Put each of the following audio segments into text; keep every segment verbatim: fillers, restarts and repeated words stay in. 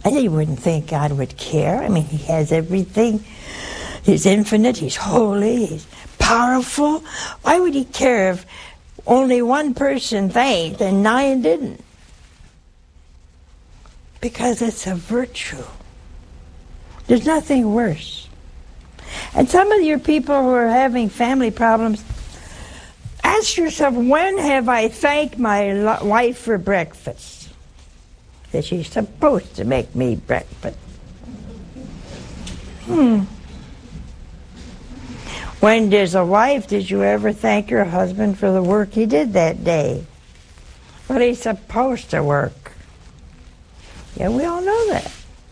And you wouldn't think God would care. I mean, he has everything. He's infinite, he's holy, he's powerful. Why would he care if only one person thanked and nine didn't? Because it's a virtue. There's nothing worse. And some of your people who are having family problems, ask yourself, when have I thanked my wife for breakfast? That she's supposed to make me breakfast. Hmm. When there's a wife, did you ever thank your husband for the work he did that day? Well, he's supposed to work. Yeah, we all know that.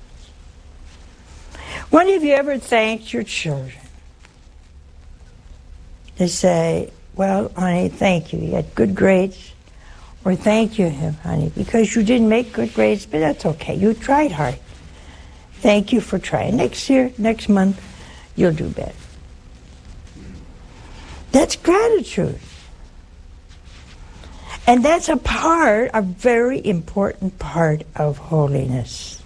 When have you ever thanked your children? They say, well, honey, thank you. You got good grades. Or thank you, honey, because you didn't make good grades, but that's okay. You tried hard. Thank you for trying. Next year, next month, you'll do better. That's gratitude. And that's a part, a very important part of holiness.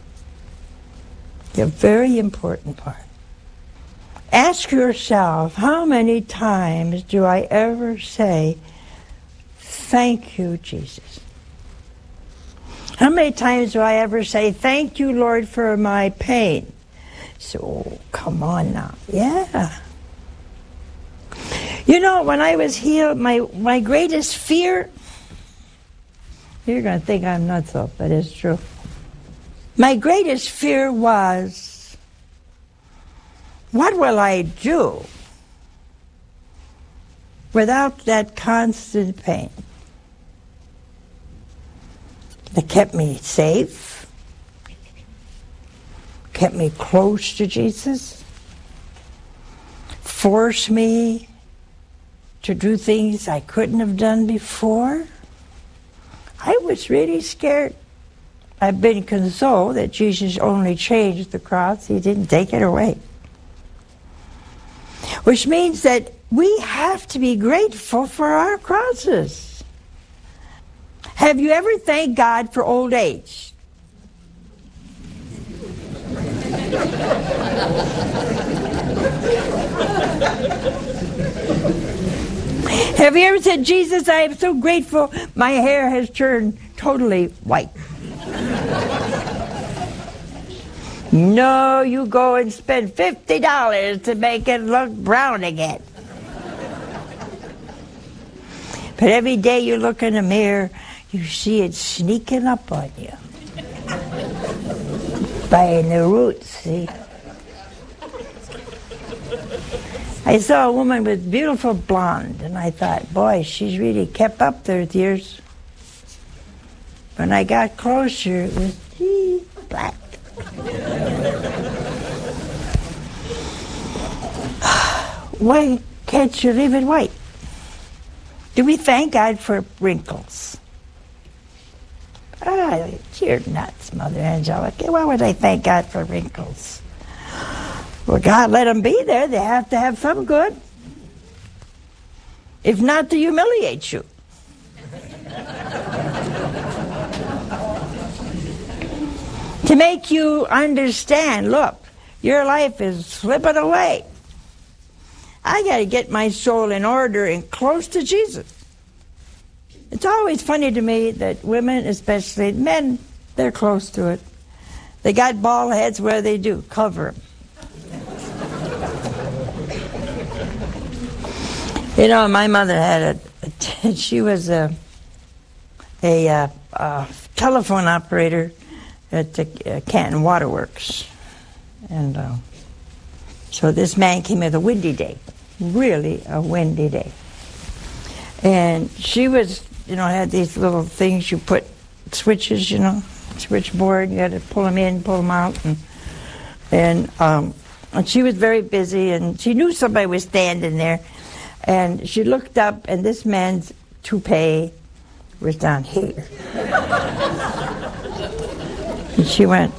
A very important part. Ask yourself, how many times do I ever say, thank you, Jesus? How many times do I ever say, thank you, Lord, for my pain? So, come on now. Yeah. You know, when I was healed, my, my greatest fear, you're going to think I'm nuts, though, but it's true. My greatest fear was, what will I do without that constant pain? That kept me safe, kept me close to Jesus, forced me to do things I couldn't have done before. I was really scared. I've been consoled that Jesus only changed the cross. He didn't take it away. Which means that we have to be grateful for our crosses. Have you ever thanked God for old age? Have you ever said, Jesus, I am so grateful my hair has turned totally white? No, you go and spend fifty dollars to make it look brown again. But every day you look in the mirror, you see it sneaking up on you. By the roots, see? I saw a woman with beautiful blonde, and I thought, boy, she's really kept up there with years. When I got closer, it was, gee, black. Why can't you leave it white? Do we thank God for wrinkles? Ah, you're nuts, Mother Angelica. Why would I thank God for wrinkles? Well, God let them be there. They have to have some good. If not, to humiliate you. To make you understand, look, your life is slipping away. I got to get my soul in order and close to Jesus. It's always funny to me that women, especially men, they're close to it. They got bald heads where they do, cover them. You know, my mother had a, she was a, a, a, a telephone operator at the uh, Canton Waterworks. And uh, so this man came with a windy day, really a windy day. And she was, you know, had these little things you put, switches, you know, switchboard, you had to pull them in, pull them out. And, and, um, and she was very busy, and she knew somebody was standing there. And she looked up, and this man's toupee was down here. And she went,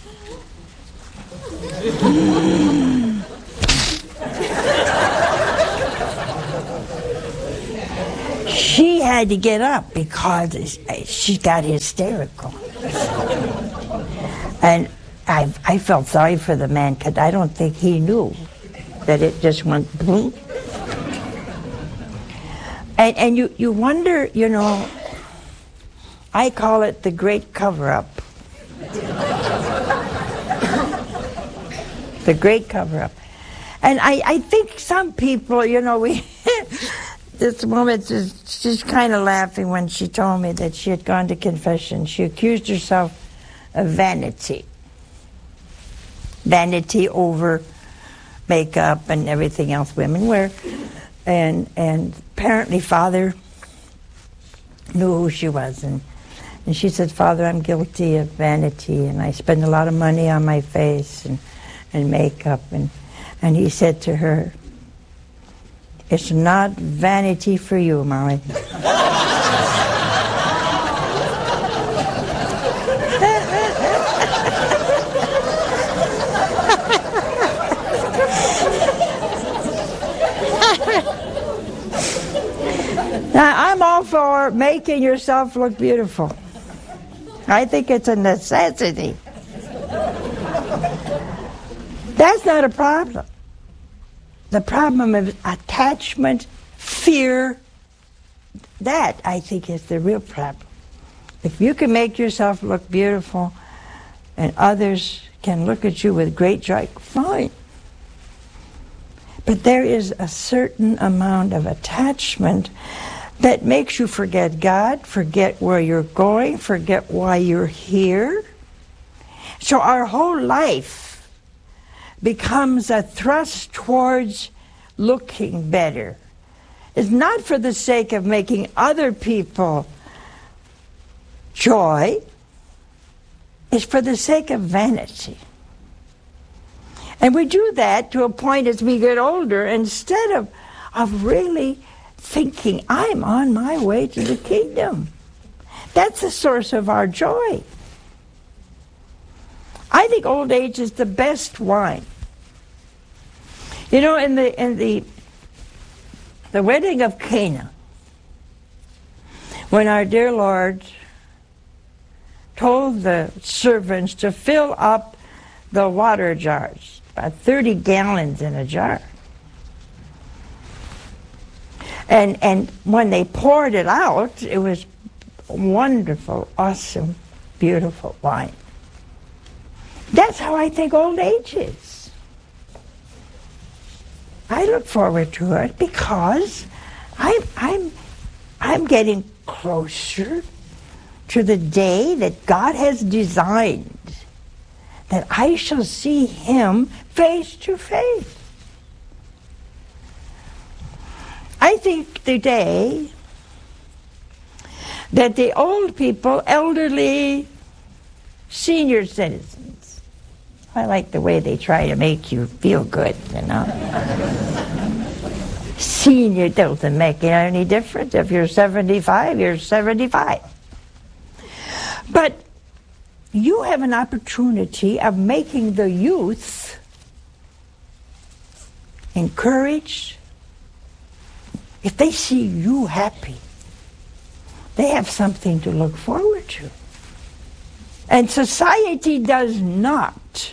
mm. She had to get up because she got hysterical. And I, I felt sorry for the man because I don't think he knew that it just went boom. And, and you, you wonder, you know, I call it the great cover-up. The great cover-up. And I, I think some people, you know, we, this woman, just, she's kind of laughing when she told me that she had gone to confession. She accused herself of vanity. Vanity over makeup and everything else women wear. And, and apparently Father knew who she was. And, and she said, Father, I'm guilty of vanity, and I spend a lot of money on my face and, and makeup. And, and he said to her, it's not vanity for you, Molly. Now, I'm all for making yourself look beautiful. I think it's a necessity. That's not a problem. The problem of attachment, fear, that, I think, is the real problem. If you can make yourself look beautiful and others can look at you with great joy, fine. But there is a certain amount of attachment that makes you forget God, forget where you're going, forget why you're here. So our whole life becomes a thrust towards looking better. It's not for the sake of making other people joy. It's for the sake of vanity. And we do that to a point as we get older, instead of, of really thinking, I'm on my way to the kingdom. That's the source of our joy. I think old age is the best wine. You know, in the in the the wedding of Cana, when our dear Lord told the servants to fill up the water jars, about thirty gallons in a jar. And and when they poured it out, it was wonderful, awesome, beautiful wine. That's how I think old age is. I look forward to it because I'm I'm I'm getting closer to the day that God has designed, that I shall see Him face to face. I think the day that the old people, elderly, senior citizens, I like the way they try to make you feel good, you know. Senior doesn't make any difference. If you're seventy-five, you're seventy-five. But you have an opportunity of making the youth encouraged. If they see you happy, they have something to look forward to. And society does not,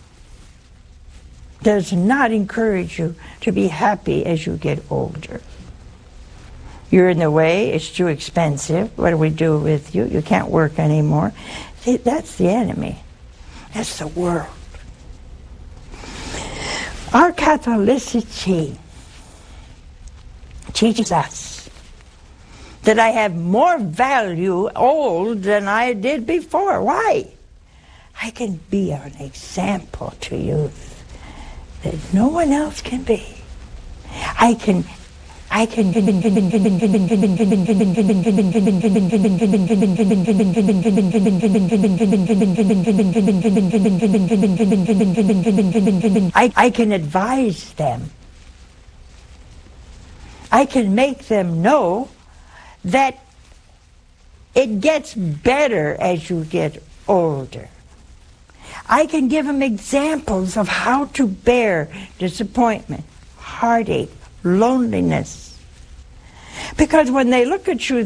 does not encourage you to be happy as you get older. You're in the way, it's too expensive, what do we do with you? You can't work anymore. See, that's the enemy. That's the world. Our Catholicity teaches us that I have more value old than I did before. Why? I can be an example to youth that no one else can be. I can I can I, I can advise them. I can make them know that it gets better as you get older. I can give them examples of how to bear disappointment, heartache, loneliness. Because when they look at you,